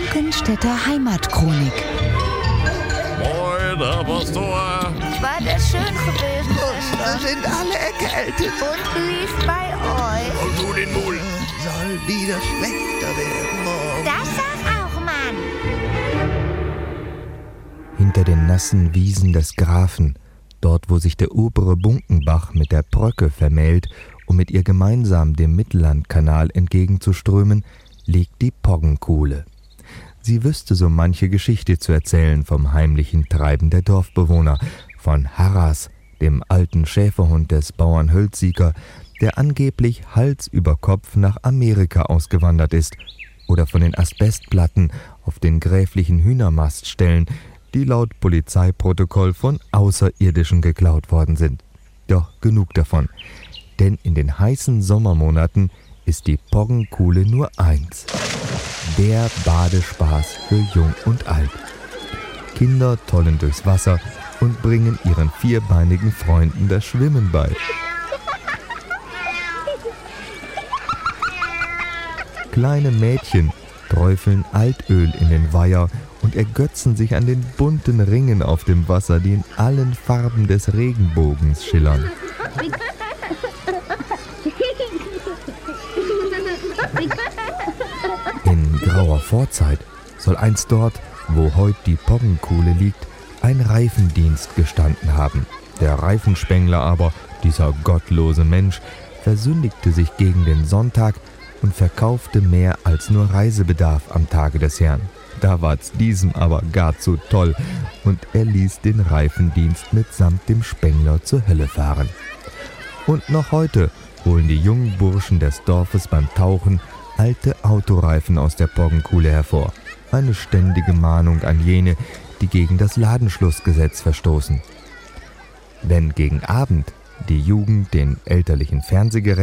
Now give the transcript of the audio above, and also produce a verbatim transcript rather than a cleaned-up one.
Brückenstädter Heimatchronik. Moin, Herr Pastor. War das schön gewesen, Da Schwester? sind alle erkältet. Und wie ist bei euch? Und du den Mul. Soll wieder schlechter werden morgen. Das sag auch, Mann. Hinter den nassen Wiesen des Grafen, dort wo sich der obere Bunkenbach mit der Bröcke vermählt, um mit ihr gemeinsam dem Mittellandkanal entgegenzuströmen, liegt die Poggenkuhle. Sie wüsste so manche Geschichte zu erzählen vom heimlichen Treiben der Dorfbewohner, von Harras, dem alten Schäferhund des Bauern Hölzsieger, der angeblich Hals über Kopf nach Amerika ausgewandert ist, oder von den Asbestplatten auf den gräflichen Hühnermaststellen, die laut Polizeiprotokoll von Außerirdischen geklaut worden sind. Doch genug davon, denn in den heißen Sommermonaten ist die Poggenkuhle nur eins: der Badespaß für Jung und Alt. Kinder tollen durchs Wasser und bringen ihren vierbeinigen Freunden das Schwimmen bei. Kleine Mädchen träufeln Altöl in den Weiher und ergötzen sich an den bunten Ringen auf dem Wasser, die in allen Farben des Regenbogens schillern. In grauer Vorzeit soll einst dort, wo heute die Poggenkuhle liegt, ein Reifendienst gestanden haben. Der Reifenspengler aber, dieser gottlose Mensch, versündigte sich gegen den Sonntag und verkaufte mehr als nur Reisebedarf am Tage des Herrn. Da war's diesem aber gar zu toll und er ließ den Reifendienst mitsamt dem Spengler zur Hölle fahren. Und noch heute holen die jungen Burschen des Dorfes beim Tauchen alte Autoreifen aus der Poggenkuhle hervor. Eine ständige Mahnung an jene, die gegen das Ladenschlussgesetz verstoßen. Wenn gegen Abend die Jugend den elterlichen Fernsehgeräten